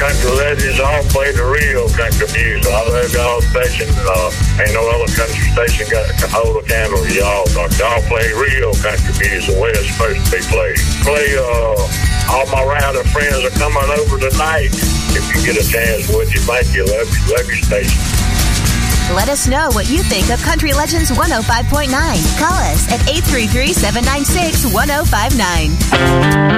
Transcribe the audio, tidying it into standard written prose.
country legends all play the real country music. I love y'all station. Ain't no other country station can hold a candle to y'all. Y'all play real country music the way it's supposed to be played. Play, all my router friends are coming over tonight. If you get a chance, would you? Thank you. Love your station. Let us know what you think of Country Legends 105.9. Call us at 833-796-1059.